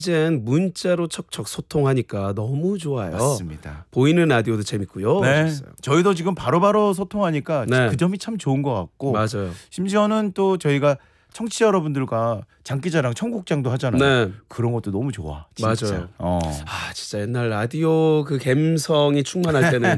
이젠 문자로 척척 소통하니까 너무 좋아요. 맞습니다. 보이는 라디오도 재밌고요. 네. 하셨어요. 저희도 지금 바로바로 소통하니까 네. 그 점이 참 좋은 것 같고 맞아요. 심지어는 또 저희가 청취자 여러분들과 장기자랑 청국장도 하잖아요. 네. 그런 것도 너무 좋아. 진짜. 맞아요. 아 진짜 옛날 라디오 그 감성이 충만할 때는